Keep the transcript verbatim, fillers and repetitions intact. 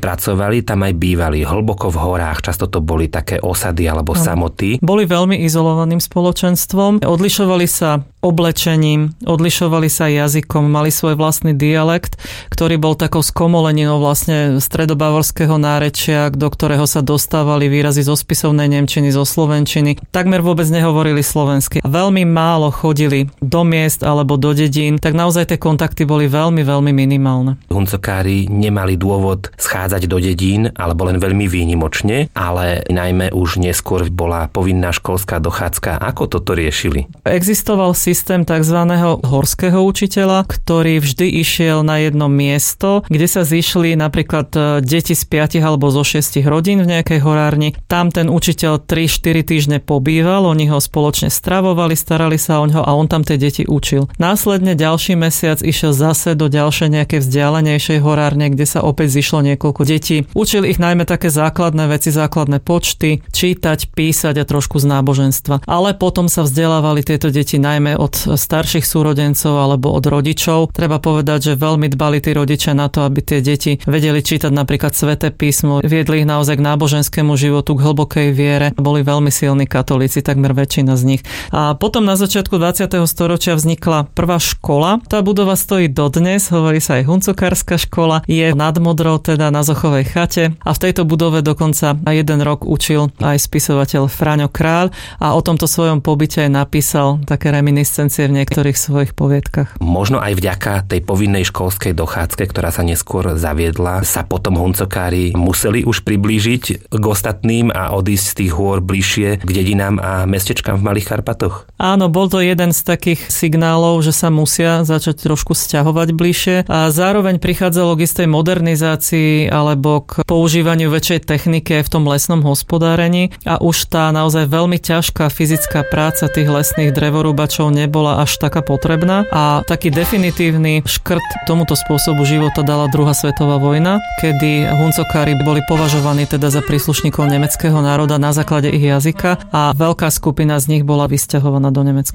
pracovali, tam aj bývali hlboko v horách, často to boli také osady alebo samoty. Boli veľmi izolovaným spoločenstvom, odlišovali sa oblečením, odlišovali sa jazykom, mali svoj vlastný dialekt, ktorý bol takou skomoleninou vlastne stredobavorského nárečia, do ktorého sa dostávali výrazy zo spisovnej nemčiny, zo slovenčiny. Takmer vôbec nehovorili slovensky. Veľmi málo chodili do miest alebo do dedín, tak naozaj tie kontakty boli veľmi, veľmi minimálne. Huncokári nemali dôvod schádzať do dedín, alebo len veľmi výnimočne, ale najmä už neskôr bola povinná školská dochádzka. Ako toto riešili? Existoval systém tzv. Horského učiteľa, ktorý vždy išiel na jedno miesto, kde sa zišli napríklad deti z piatich alebo zo šiestich rodín v nejakej horárni. Tam ten učiteľ tri štyri týždne pobýval, oni ho spoločne stravovali, starali sa o ňo a on tam tie deti učil. Následne ďalší mesiac išiel zase do ďalšej nejakej vzdialenejšej horárne, kde sa opäť zišlo niekoľko detí. Učil ich najmä také základné veci, základné počty, čítať, písať a trošku z náboženstva. Ale potom sa vzdelávali tieto deti najmä od starších súrodencov alebo od rodičov. Treba povedať, že veľmi dbali tí rodičia na to, aby tie deti vedeli čítať napríklad Sväté písmo, viedli ich naozaj k náboženskému životu, k hlbokej viere. Boli veľmi silní katolíci, takmer väčšina z nich. A potom na začiatku dvadsiateho storočia vznikla prvá škola. Tá budova stojí dodnes, hovorí sa aj Huncokárska škola, je nad Modrou, teda na Zochovej chate a v tejto budove dokonca aj jeden rok učil aj spisovateľ Fráňo Kráľ a o tomto svojom pobyte aj napísal také reminiscencie v niektorých svojich poviedkach. Možno aj vďaka tej povinnej školskej dochádzke, ktorá sa neskôr zaviedla, sa potom Huncokári museli už priblížiť k ostatným a odísť z tých hôr bližšie k dedinám a mestečkám v Malých Karpatoch? Áno, bol to jeden z takých signálov, že sa musia začať trošku sťahovať bližšie a zároveň prichádzalo k istej modernizácii alebo k používaniu väčšej techniky v tom lesnom hospodárení a už tá naozaj veľmi ťažká fyzická práca tých lesných drevorúbačov nebola až taká potrebná a taký definitívny škrt tomuto spôsobu života dala druhá svetová vojna, kedy Huncokári boli považovaní teda za príslušníkov nemeckého národa na základe ich jazyka a veľká skupina z nich bola vysťahovaná do Nemecka.